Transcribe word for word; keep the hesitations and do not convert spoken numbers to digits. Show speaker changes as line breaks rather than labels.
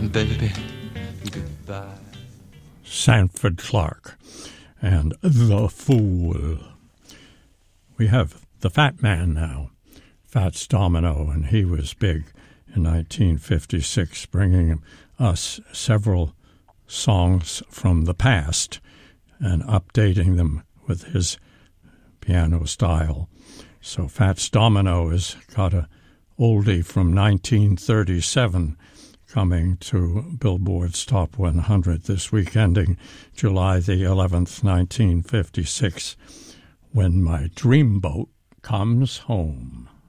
baby, goodbye.
Sanford Clark and The Fool. We have the Fat Man now, Fats Domino, and he was big in nineteen fifty-six, bringing us several songs from the past and updating them with his piano style. So Fats Domino has got a oldie from nineteen thirty-seven coming to Billboard's Top one hundred this week, ending July the eleventh, nineteen fifty-six, When My Dreamboat Comes Home.